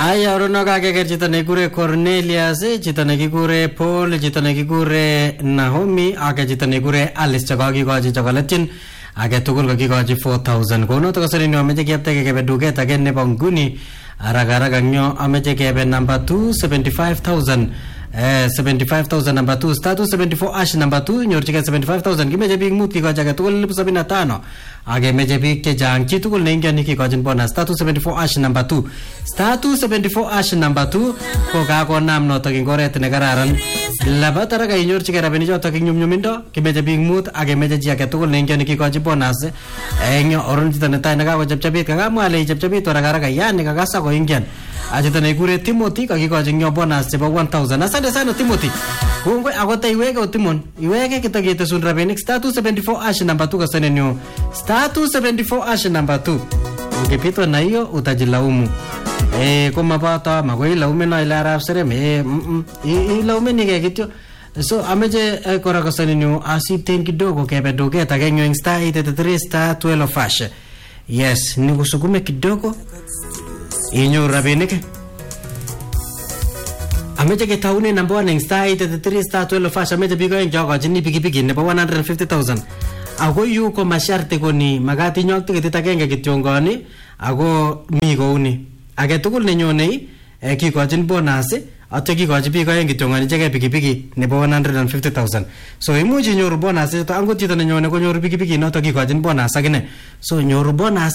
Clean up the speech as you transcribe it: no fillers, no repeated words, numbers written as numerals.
Aya orono kakeker chito nekikure Cornelius, chito nekikure Paul, chito nekikure Naomi, ake chito nekikure Alice chekakikochi chokoletin age tugul kakikochi 4,000. Konoto kasarini ameche kepteke kebe duket age nebo nguni araga nyo ameche kebe number 2 75,000. 75,000 number 2 status 74 ash number 2 nyorchike 75,000 kimeche biik mut kikochi age tugul 75,000 age meche biik chechang chi tugul neingen kikochin bonus status 74 ash number 2 status 74 ash number 2 ko kakonam notok ing oret ne kararan labat araga inyorchike rabinik chotok ing nyumnyumindo kimeche biik mut age meche chi age tugul neingen kikochi bonus eng oron chito netai nekakochepchepit kakamwa ale ichepchepit araga yani kakasa ko ingen achito nekikure Timothy kakikochi nyo bonus chebo 1,000. Asante sana Timothy. Kungwe akote iweke Timon. Iweke kitagetesun rabinik status 74 ash number 2 kasane nyo. Status 74 ash number 2. Ukipitwa na hiyo utajilaumu. Kama pata magoi laume na ila arab sereme. Ilaume nige kityo. So ameje kora kasane nyo asiten kidogo kebe duket agenyo ing star 83 star 12 ash. Yes, nikusukume kidogo. Inyo rabinik. Ameche ketaune number 1 eng star 83 star 12 ash ameche biko eng jokochin pikipiki nebo 150,000. Ako yu ko masharti koni magat inyok tiketit agenge kityongoni ako mi kouni. Age tugul nenyone kikochin bonus atyo kikochi biko eng kityongoni cheke pikipiki nebo 150,000. So imuchi nyoru bonus ito angot chito nenyone konyoru pikipiki noto kikochin bonus akine. So nyoru bonus